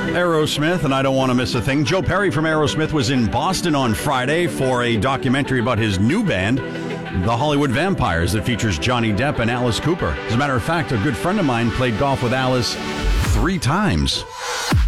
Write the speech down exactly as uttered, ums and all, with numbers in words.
Aerosmith, and I don't want to miss a thing. Joe Perry from Aerosmith was in Boston on Friday for a documentary about his new band, The Hollywood Vampires, that features Johnny Depp and Alice Cooper. As a matter of fact, a good friend of mine played golf with Alice three times.